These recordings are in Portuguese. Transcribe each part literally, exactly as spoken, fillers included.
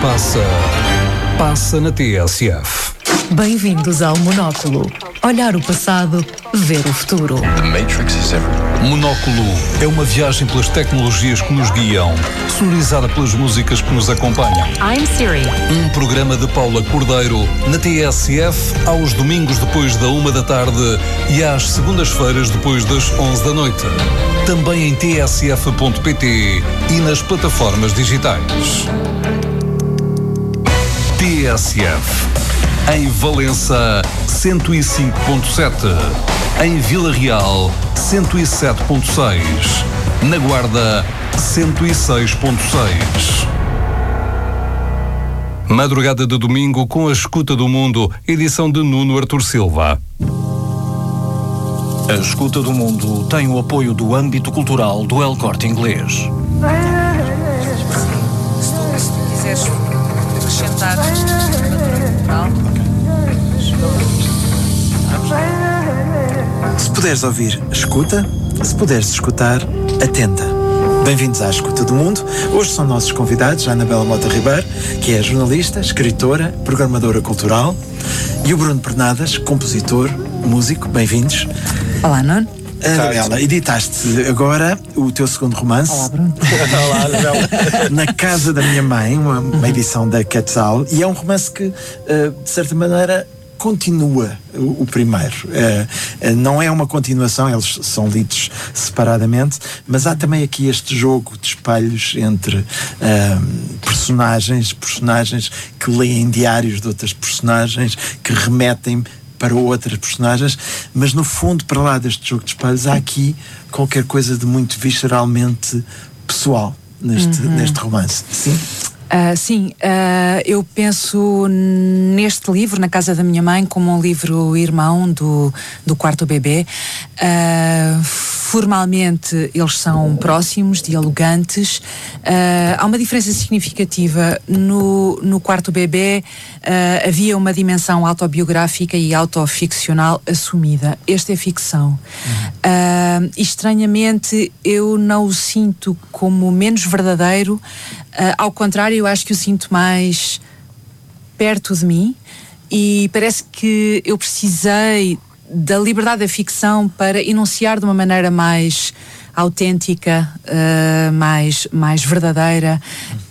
Passa, passa na T S F. Bem-vindos ao Monóculo. Olhar o passado, ver o futuro. The Matrix is everywhere. Monóculo é uma viagem pelas tecnologias que nos guiam, sonorizada pelas músicas que nos acompanham. I'm Siri. Um programa de Paula Cordeiro na T S F aos domingos depois da uma da tarde e às segundas-feiras depois das onze da noite. Também em t s f ponto p t e nas plataformas digitais. T S F. Em Valença, cento e cinco ponto sete. Em Vila Real, cento e sete ponto seis. Na Guarda, cento e seis ponto seis. Madrugada de domingo com a Escuta do Mundo, edição de Nuno Artur Silva. A Escuta do Mundo tem o apoio do âmbito cultural do El Corte Inglês. Se tu quiseres acrescentar Se puderes ouvir, escuta. Se puderes escutar, atenta. Bem-vindos à Escuta do Mundo. Hoje são nossos convidados a Anabela Mota Ribeiro, que é jornalista, escritora, programadora cultural, e o Bruno Pernadas, compositor, músico. Bem-vindos. Olá, Nuno. Anabela, editaste agora o teu segundo romance. Olá, Bruno. Olá, Anabela. Na Casa da Minha Mãe, uma, uma edição da Quetzal, e é um romance que, de certa maneira, continua o, o primeiro. Uh, uh, não é uma continuação, eles são lidos separadamente, mas há também aqui este jogo de espelhos entre uh, personagens, personagens que leem diários de outras personagens, que remetem para outras personagens, mas no fundo, para lá deste jogo de espelhos, há aqui qualquer coisa de muito visceralmente pessoal neste, uhum. neste romance. Sim? Uh, sim, uh, eu penso neste livro, Na Casa da Minha Mãe, como um livro irmão do, do quarto bebê. Uh, formalmente eles são próximos, dialogantes. Uh, há uma diferença significativa. No, no quarto bebê uh, havia uma dimensão autobiográfica e autoficcional assumida. Este é ficção. Uhum. Uh, estranhamente, eu não o sinto como menos verdadeiro. Uh, ao contrário, eu acho que o sinto mais perto de mim, e parece que eu precisei da liberdade da ficção para enunciar de uma maneira mais autêntica, uh, mais, mais verdadeira,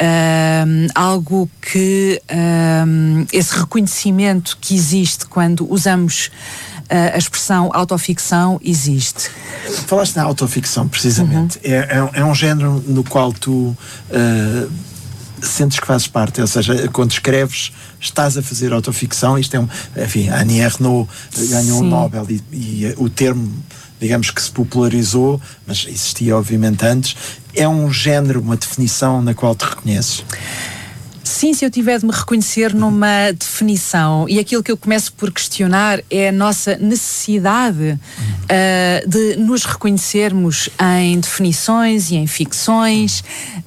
uh, algo que uh, esse reconhecimento que existe quando usamos uh, a expressão autoficção existe. Falaste na autoficção, precisamente. Uhum. É, é, é um género no qual tu uh, sentes que fazes parte, ou seja, quando escreves estás a fazer autoficção. Isto é um, enfim, a Annie Ernaux ganhou o um Nobel e, e o termo, digamos que se popularizou, mas existia obviamente antes. É um género, uma definição na qual te reconheces? Sim, se eu tiver de me reconhecer numa definição, e aquilo que eu começo por questionar é a nossa necessidade uh, de nos reconhecermos em definições e em ficções.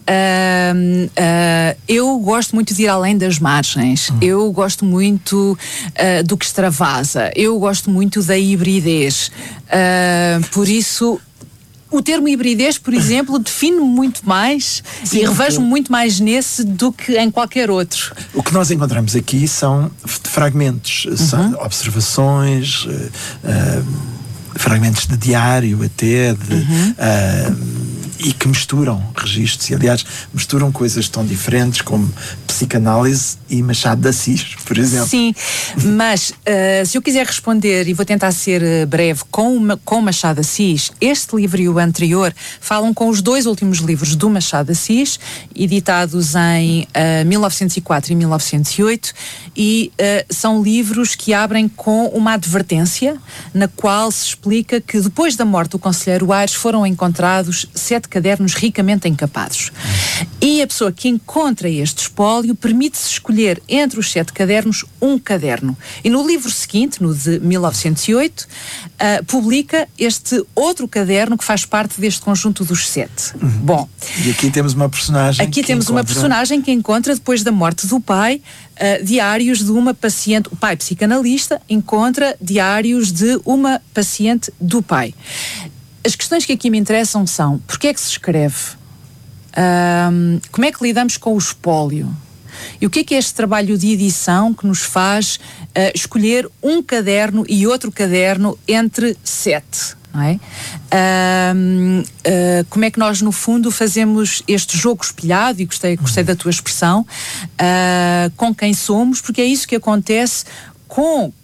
Uh, uh, eu gosto muito de ir além das margens, uhum. eu gosto muito uh, do que extravasa, eu gosto muito da hibridez. Uh, por isso... O termo hibridez, por exemplo, define-me muito mais. Sim, e revejo-me muito mais nesse do que em qualquer outro. O que nós encontramos aqui são fragmentos, uhum. são observações, uh, uh, fragmentos de diário até, de, uhum. uh, e que misturam registros, e aliás misturam coisas tão diferentes como psicanálise e Machado de Assis, por exemplo. Sim, mas uh, se eu quiser responder, e vou tentar ser uh, breve, com, uma, com Machado de Assis, este livro e o anterior falam com os dois últimos livros do Machado de Assis, editados em uh, mil novecentos e quatro e mil novecentos e oito, e uh, são livros que abrem com uma advertência na qual se explica que depois da morte do conselheiro Aires foram encontrados sete cadernos ricamente encapados. E a pessoa que encontra este espólio permite-se escolher entre os sete cadernos um caderno. E no livro seguinte, no de mil novecentos e oito, uh, publica este outro caderno que faz parte deste conjunto dos sete. Uhum. Bom. E aqui temos uma personagem Aqui que temos encontra... uma personagem que encontra, depois da morte do pai, uh, diários de uma paciente. O pai psicanalista encontra diários de uma paciente do pai. As questões que aqui me interessam são: porque é que se escreve? Um, como é que lidamos com o espólio? E o que é que é este trabalho de edição que nos faz uh, escolher um caderno e outro caderno entre sete? Não é? Uh, uh, como é que nós, no fundo, fazemos este jogo espelhado, e gostei, gostei da tua expressão, uh, com quem somos, porque é isso que acontece com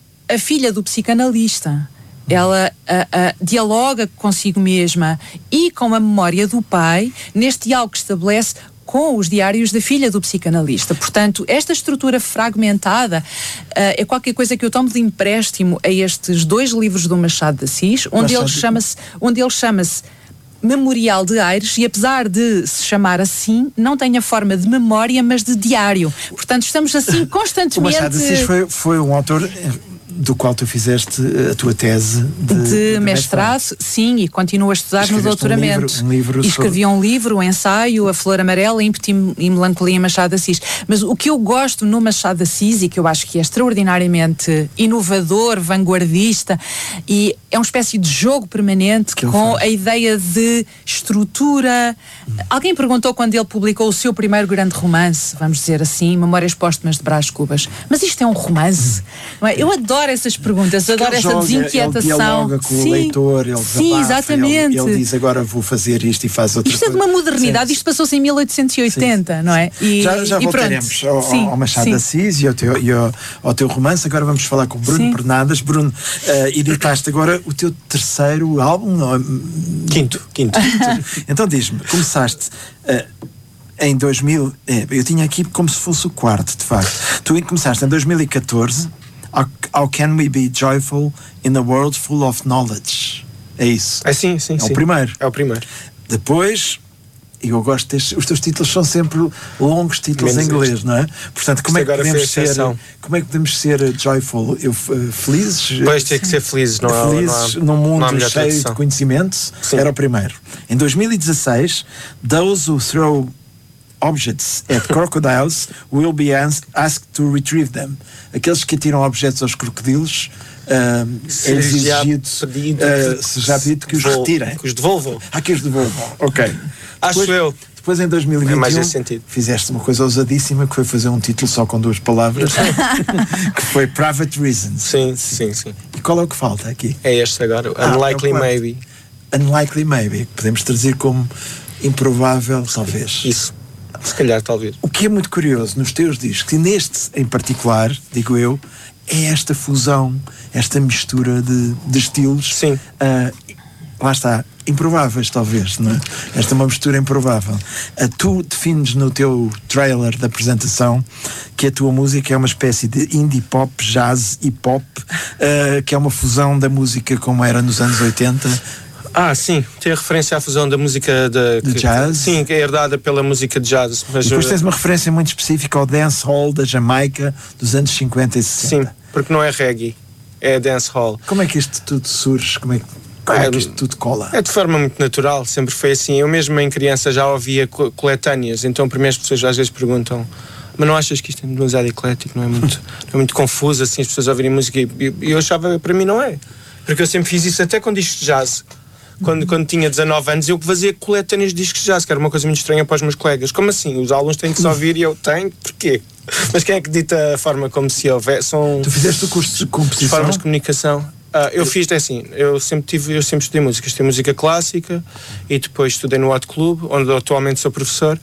a filha do psicanalista. Ela uh, uh, dialoga consigo mesma e com a memória do pai, neste diálogo que estabelece com os diários da filha do psicanalista. Portanto, esta estrutura fragmentada uh, é qualquer coisa que eu tomo de empréstimo a estes dois livros do Machado de Assis, onde ele chama-se, onde ele chama-se Memorial de Aires, e apesar de se chamar assim, não tem a forma de memória, mas de diário. Portanto, estamos assim constantemente... O Machado de Assis foi, foi um autor do qual tu fizeste a tua tese de, de, de mestrado, mestrado, sim, e continuo a estudar no doutoramento. Um livro, um livro e escrevi sobre... um livro, um ensaio, A Flor Amarela, Ímpeto e Melancolia, Machado de Assis. Mas o que eu gosto no Machado de Assis, e que eu acho que é extraordinariamente inovador, vanguardista, e é uma espécie de jogo permanente que com a ideia de estrutura. Hum. Alguém perguntou quando ele publicou o seu primeiro grande romance, vamos dizer assim, Memórias Póstumas de Brás Cubas, mas isto é um romance? Hum. Não é? Eu adoro essas perguntas, adoro essa joga, desinquietação. Ele dialoga com sim, o leitor, ele desabafa, sim, exatamente. Ele, ele diz agora vou fazer isto e faz outra isto coisa. Isto é de uma modernidade, sim. Isto passou-se em mil oitocentos e oitenta, sim. Não é? E, já já e voltaremos ao, sim, ao Machado de Assis e, ao teu, e ao, ao teu romance. Agora vamos falar com o Bruno sim. Pernadas. Bruno, uh, editaste agora o teu terceiro álbum? Não, quinto, quinto. quinto. Então diz-me, começaste... Uh, em dois mil, é, eu tinha aqui como se fosse o quarto, de facto. Tu começaste em dois mil e catorze. How, how can we be joyful in a world full of knowledge? É isso. É sim, sim, é sim. o primeiro. É o primeiro. Depois, e eu gosto destes, os teus títulos são sempre longos títulos Menos em inglês, este. Não é? Portanto, como é, que podemos ser, como é que podemos ser joyful? Eu, uh, felizes? Pois tem que ser felizes, não é? Felizes num mundo cheio tradução. De conhecimento, sim. Era o primeiro. Em dois mil e dezasseis, those who throw objects at crocodiles will be asked to retrieve them. Aqueles que atiram objetos aos crocodilos uh, é exigido, pedido, uh, se já pedido que os devol- retirem. Que os devolvam. Ah, que os devolvam. Ok. Acho depois, eu. Depois em dois mil e vinte e um é mais esse sentido. Fizeste uma coisa ousadíssima que foi fazer um título só com duas palavras que foi Private Reasons. Sim, sim, sim. E qual é o que falta aqui? É este agora, ah, Unlikely é Maybe. Unlikely Maybe, podemos traduzir como improvável, talvez. Isso. Se calhar, talvez. O que é muito curioso nos teus discos, e neste em particular, digo eu, é esta fusão, esta mistura de, de estilos. Sim. Uh, lá está, improváveis, talvez, não é? Esta é uma mistura improvável. Uh, tu defines no teu trailer da apresentação que a tua música é uma espécie de indie pop, jazz e pop, uh, que é uma fusão da música como era nos anos oitenta. Ah, sim, tem a referência à fusão da música de, de que, jazz. Sim, que é herdada pela música de jazz. Mas depois tens uma referência muito específica ao dance hall da Jamaica dos anos cinquenta e sessenta. Sim, porque não é reggae, é dance hall. Como é que isto tudo surge? Como é que, como é, é que isto tudo cola? É de forma muito natural, sempre foi assim. Eu mesmo em criança já ouvia coletâneas, então primeiro as pessoas às vezes perguntam: mas não achas que isto é demasiado eclético, não é muito, não é muito confuso assim as pessoas ouvirem música? E eu, eu achava, para mim não é, porque eu sempre fiz isso até com discos de jazz. Quando, quando tinha dezanove anos, eu fazia coletâneas de discos de jazz, que era uma coisa muito estranha para os meus colegas. Como assim? Os alunos têm que se ouvir e eu tenho? Porquê? Mas quem é que dita a forma como se ouve? São tu fizeste o curso de composição? Formas de comunicação. Uh, eu fiz, é assim, eu sempre, tive, eu sempre estudei música. Estudei música clássica e depois estudei no Hot Club, onde atualmente sou professor.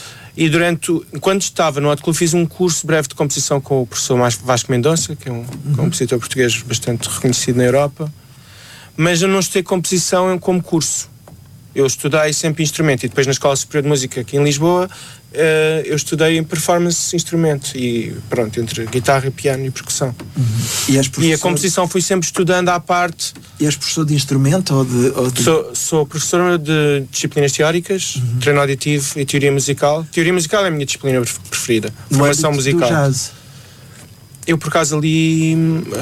E durante, quando estava no Hot Club, fiz um curso breve de composição com o professor Vasco Mendonça, que é um uhum. compositor português bastante reconhecido na Europa. Mas eu não estudei composição como curso. Eu estudei sempre instrumento. E depois na Escola Superior de Música aqui em Lisboa, uh, eu estudei em performance instrumento. E pronto, entre guitarra, piano e percussão. Uhum. E, e a composição fui sempre estudando à parte. E és professor de instrumento ou de... Ou de... Sou, sou professor de disciplinas teóricas, uhum. treino auditivo e teoria musical. Teoria musical é a minha disciplina preferida. No Formação musical. Do jazz. Eu, por acaso, ali,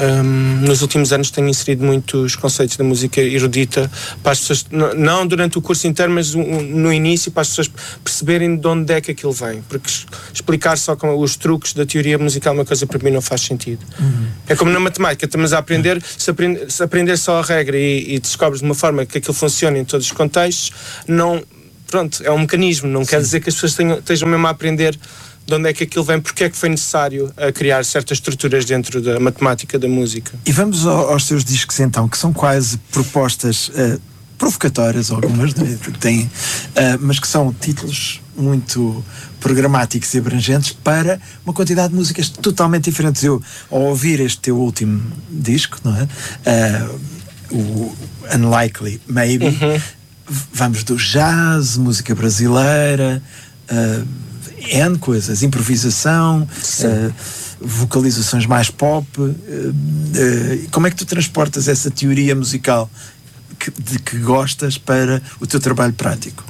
um, nos últimos anos, tenho inserido muitos conceitos da música erudita para as pessoas, não durante o curso inteiro, mas no início, para as pessoas perceberem de onde é que aquilo vem. Porque explicar só com os truques da teoria musical, uma coisa para mim não faz sentido. Uhum. É como na matemática, estamos a aprender, se aprender, se aprender só a regra e, e descobres de uma forma que aquilo funciona em todos os contextos, não, pronto, é um mecanismo, não Sim. quer dizer que as pessoas tenham, estejam mesmo a aprender de onde é que aquilo vem, porque é que foi necessário uh, criar certas estruturas dentro da matemática da música. E vamos ao, aos seus discos então, que são quase propostas uh, provocatórias, algumas têm, uh, mas que são títulos muito programáticos e abrangentes para uma quantidade de músicas totalmente diferentes. Eu, ao ouvir este teu último disco, não é? Uh, o Unlikely Maybe, uhum. vamos do jazz, música brasileira, uh, N coisas, improvisação, uh, vocalizações mais pop. Uh, uh, como é que tu transportas essa teoria musical que, de que gostas para o teu trabalho prático?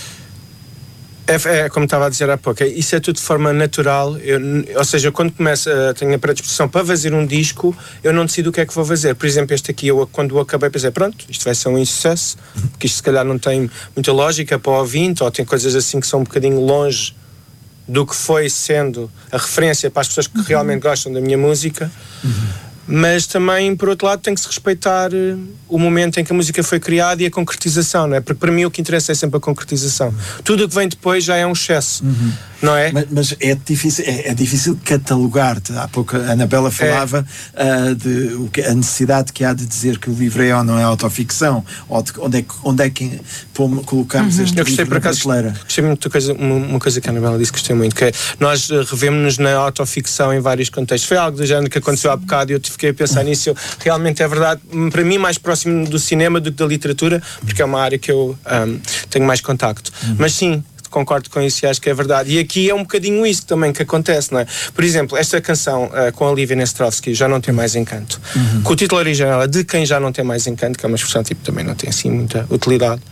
É, é como estava a dizer há pouco, isso é tudo de forma natural. Eu, ou seja, eu, quando começo a tenho a predisposição para fazer um disco, eu não decido o que é que vou fazer. Por exemplo, este aqui, eu, quando eu acabei, pensei, pronto, isto vai ser um insucesso, porque isto se calhar não tem muita lógica para o ouvinte, ou tem coisas assim que são um bocadinho longe do que foi sendo a referência para as pessoas que uhum. realmente gostam da minha música. Uhum. Mas também, por outro lado, tem que se respeitar uh, o momento em que a música foi criada e a concretização, não é? Porque para mim o que interessa é sempre a concretização. Uhum. Tudo o que vem depois já é um excesso, uhum. não é? Mas, mas é difícil, é, é difícil catalogar-te. Há pouco a Anabela falava é. uh, de o que, a necessidade que há de dizer que o livro é ou não é autoficção, ou de, onde é que, onde é que pom, colocamos uhum. este Eu gostei, livro por acaso, gostei muito da coisa, uma, uma coisa que a Anabela disse que gostei muito, que é, nós uh, revemos-nos na autoficção em vários contextos. Foi algo do género que aconteceu há bocado e eu fiquei a pensar nisso. Eu, realmente é verdade, para mim mais próximo do cinema do que da literatura, porque é uma área que eu um, tenho mais contacto. Uhum. Mas sim, concordo com isso e acho que é verdade. E aqui é um bocadinho isso também que acontece, não é? Por exemplo, esta canção uh, com a Lívia Nestrovsky, Já Não Tem Mais Encanto, uhum. com o título original De Quem Já Não Tem Mais Encanto, que é uma expressão tipo, também não tem assim muita utilidade.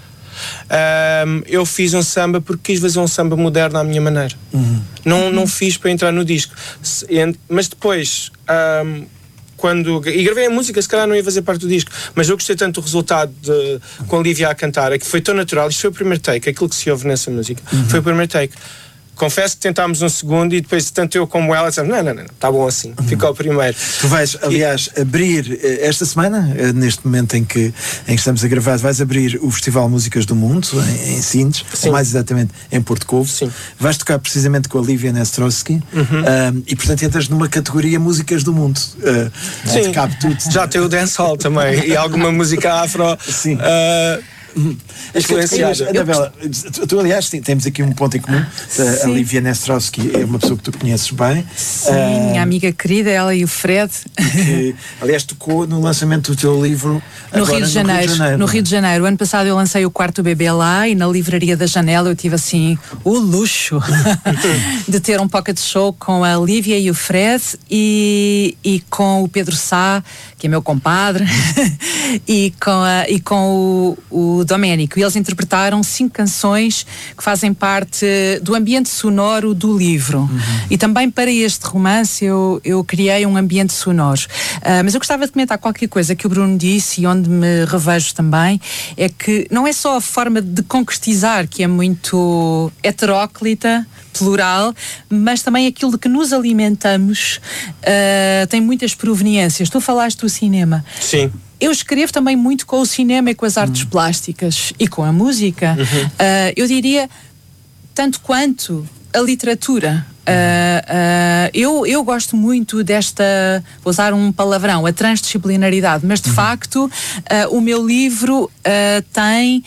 Um, eu fiz um samba porque quis fazer um samba moderno à minha maneira. Uhum. Não, uhum. não fiz para entrar no disco. Mas depois... Um, Quando, e gravei a música, se calhar não ia fazer parte do disco, mas eu gostei tanto do resultado de, com a Lívia a cantar, é que foi tão natural. Isto foi o primeiro take, aquilo que se ouve nessa música uhum. foi o primeiro take. Confesso que tentámos um segundo e depois tanto eu como ela dissemos, não, não, não, está bom assim, uhum. ficou o primeiro. Tu vais, aliás, e... abrir esta semana, neste momento em que, em que estamos a gravar, vais abrir o Festival Músicas do Mundo em, em Sines, ou mais exatamente em Porto Covo. Sim. Vais tocar precisamente com a Lívia Nestrovsky uhum. um, e portanto entras numa categoria Músicas do Mundo. Uh, Sim, cabe tudo. Já tem o dancehall também e alguma música afro. Sim. Uh, influenciada. Anabela, tu, tu aliás temos aqui um ponto em comum. A Lívia Nestrovsky é uma pessoa que tu conheces bem. Sim, uh, minha amiga querida, ela e o Fred. Que, aliás, tocou no lançamento do teu livro no, Rio de, Janeiro, no Rio de Janeiro. No Rio de Janeiro. O ano passado eu lancei o Quarto Bebê lá e na livraria da Janela eu tive assim o luxo de ter um pocket show com a Lívia e o Fred e, e com o Pedro Sá, que é meu compadre, e com, a, e com o, o Doménico. E eles interpretaram cinco canções que fazem parte do ambiente sonoro do livro. Uhum. E também para este romance eu, eu criei um ambiente sonoro. Uh, mas eu gostava de comentar qualquer coisa que o Bruno disse e onde me revejo também, é que não é só a forma de concretizar que é muito heteróclita, plural, mas também aquilo de que nos alimentamos uh, tem muitas proveniências. Tu falaste do cinema. Sim. Eu escrevo também muito com o cinema e com as artes uhum. plásticas e com a música. Uhum. Uh, eu diria tanto quanto a literatura. Uh, uh, eu, eu gosto muito desta, vou usar um palavrão, a transdisciplinaridade, mas de uhum. facto uh, o meu livro uh, tem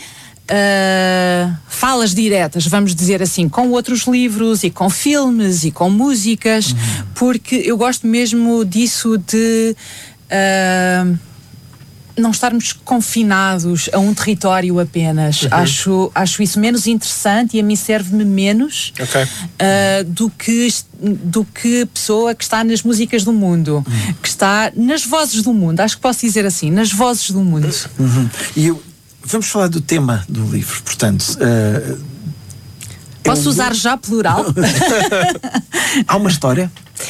Uh, falas diretas, vamos dizer assim, com outros livros e com filmes e com músicas, uhum. porque eu gosto mesmo disso de uh, não estarmos confinados a um território apenas. Uhum. Acho, acho isso menos interessante e a mim serve-me menos okay. uh, do que do que pessoa que está nas músicas do mundo, uhum. que está nas vozes do mundo, acho que posso dizer assim, nas vozes do mundo. Uhum. E eu Vamos falar do tema do livro, portanto... Uh, Posso usar livro... já plural? Há uma história?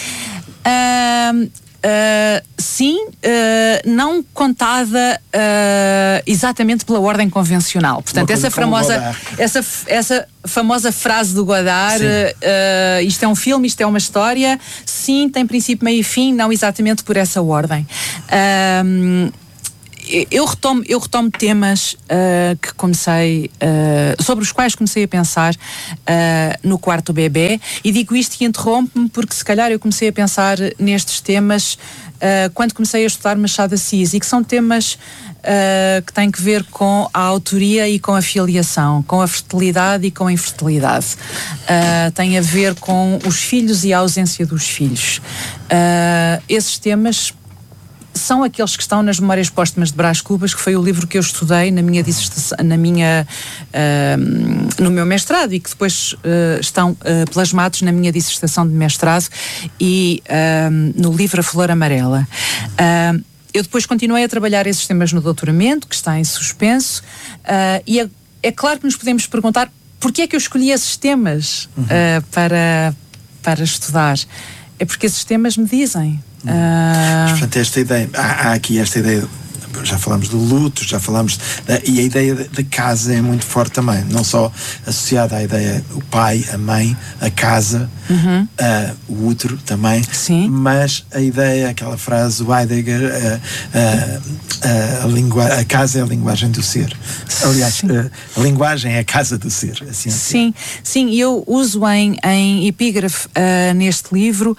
Uh, uh, sim, uh, não contada uh, exatamente pela ordem convencional. Portanto, essa famosa, essa, essa famosa frase do Godard, uh, isto é um filme, isto é uma história, sim, tem princípio, meio e fim, não exatamente por essa ordem. Uh, eu retomo, eu retomo temas uh, que comecei, uh, sobre os quais comecei a pensar uh, no quarto bebê, e digo isto e interrompo-me porque se calhar eu comecei a pensar nestes temas uh, quando comecei a estudar Machado de Assis, e que são temas uh, que têm que ver com a autoria e com a filiação, com a fertilidade e com a infertilidade. Uh, tem a ver com os filhos e a ausência dos filhos. Uh, esses temas são aqueles que estão nas Memórias Póstumas de Brás Cubas, que foi o livro que eu estudei na minha dissertação, na minha, uh, no meu mestrado, e que depois uh, estão uh, plasmados na minha dissertação de mestrado e uh, no livro A Flor Amarela. Uh, eu depois continuei a trabalhar esses temas no doutoramento, que está em suspenso, uh, e é, é claro que nos podemos perguntar porquê é que eu escolhi esses temas uh, para, para estudar. É porque esses temas me dizem. Uh... Mas, portanto, esta ideia, há, há aqui esta ideia, já falamos do luto, já falamos, da, e a ideia da casa é muito forte também, não só associada à ideia o pai, a mãe, a casa, uhum. uh, o útero também, sim. Mas a ideia, aquela frase do Heidegger, uh, uh, uh, a, lingua, a casa é a linguagem do ser. Aliás, uh, a linguagem é a casa do ser. Assim, sim, sim, eu uso em, em epígrafe uh, neste livro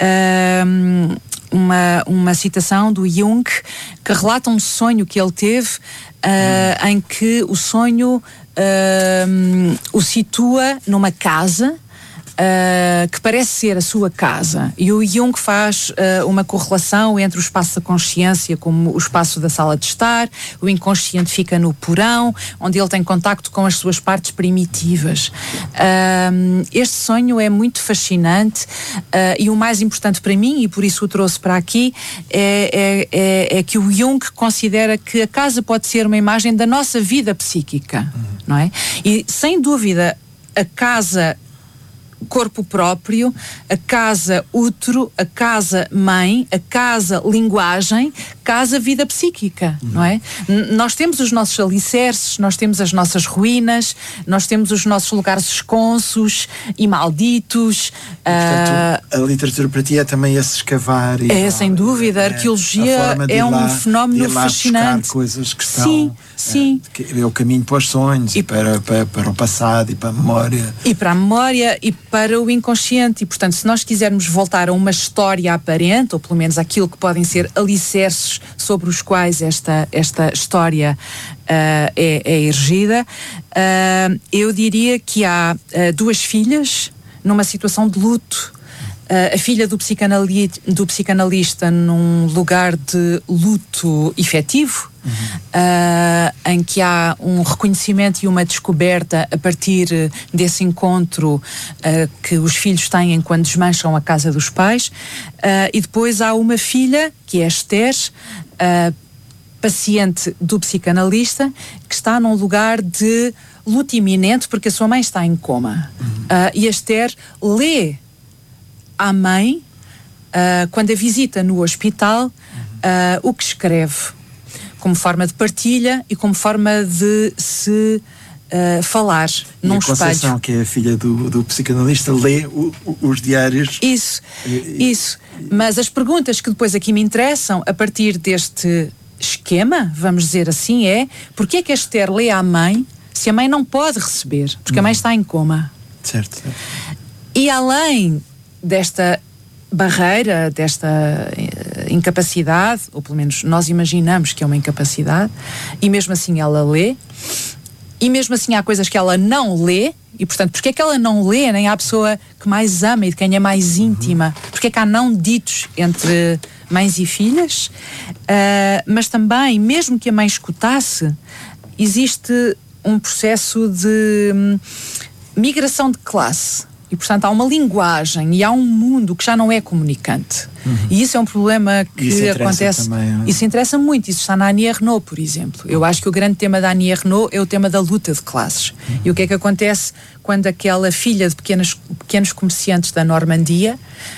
uh, Uma, uma citação do Jung que relata um sonho que ele teve uh, em que o sonho uh, o situa numa casa Uh, que parece ser a sua casa, e o Jung faz uh, uma correlação entre o espaço da consciência como o espaço da sala de estar, o inconsciente fica no porão, onde ele tem contacto com as suas partes primitivas. Uh, este sonho é muito fascinante uh, e o mais importante para mim, e por isso o trouxe para aqui, é, é, é, é que o Jung considera que a casa pode ser uma imagem da nossa vida psíquica, uhum. não é? E sem dúvida a casa corpo próprio, a casa útero, a casa mãe, a casa linguagem, casa vida psíquica, uhum. não é? N- nós temos os nossos alicerces, nós temos as nossas ruínas, nós temos os nossos lugares esconsos e malditos. E, portanto, uh, a literatura para ti é também esse escavar. E é, lá, sem dúvida, a arqueologia a é um lá, fenómeno de lá fascinante. Buscar coisas que estão, sim, sim. Uh, é o caminho para os sonhos, e, e para, para, para o passado, e para a memória. E para a memória, e para o inconsciente, e portanto se nós quisermos voltar a uma história aparente, ou pelo menos aquilo que podem ser alicerces sobre os quais esta, esta história uh, é, é erigida, uh, eu diria que há uh, duas filhas numa situação de luto. Uh, a filha do, psicanali- do psicanalista num lugar de luto efetivo, uhum. uh, em que há um reconhecimento e uma descoberta a partir desse encontro uh, que os filhos têm quando desmancham a casa dos pais, uh, e depois há uma filha, que é Esther, uh, paciente do psicanalista, que está num lugar de luto iminente porque a sua mãe está em coma. Uhum. Uh, e a Esther lê à mãe, uh, quando a visita no hospital, uh, o que escreve, como forma de partilha e como forma de se uh, falar e num a Conceição, espelho. Que é a filha do, do psicanalista, lê o, o, os diários. Isso, e, isso. Mas as perguntas que depois aqui me interessam, a partir deste esquema, vamos dizer assim, é: porque é que a Esther lê à mãe se a mãe não pode receber? Porque hum. a mãe está em coma. Certo, certo. E além desta barreira, desta uh, incapacidade, ou pelo menos nós imaginamos que é uma incapacidade, e mesmo assim ela lê, e mesmo assim há coisas que ela não lê, e portanto, porque é que ela não lê, nem há a pessoa que mais ama e de quem é mais íntima, porque é que há não ditos entre mães e filhas, uh, mas também, mesmo que a mãe escutasse, existe um processo de um, migração de classe. E, portanto, há uma linguagem e há um mundo que já não é comunicante. Uhum. E isso é um problema que isso acontece. Também, é? Isso interessa muito. Isso está na Annie Ernaux, por exemplo. Eu acho que o grande tema da Annie Ernaux é o tema da luta de classes. Uhum. E o que é que acontece quando aquela filha de pequenas, pequenos comerciantes da Normandia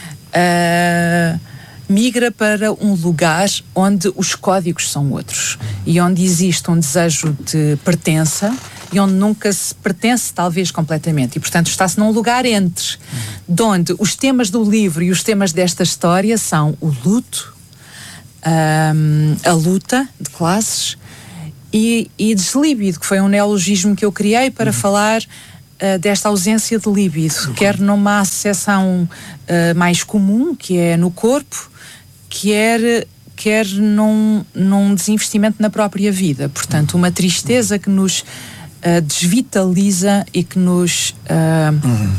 uh, migra para um lugar onde os códigos são outros e onde existe um desejo de pertença e onde nunca se pertence, talvez, completamente. E, portanto, está-se num lugar entre, de onde os temas do livro e os temas desta história são o luto, um, a luta de classes, e, e deslíbido, que foi um neologismo que eu criei para uhum. falar uh, desta ausência de líbido, uhum. quer numa acessão uh, mais comum, que é no corpo, quer, quer num, num desinvestimento na própria vida. Portanto, uma tristeza que nos uh, desvitaliza e que nos uh, uhum.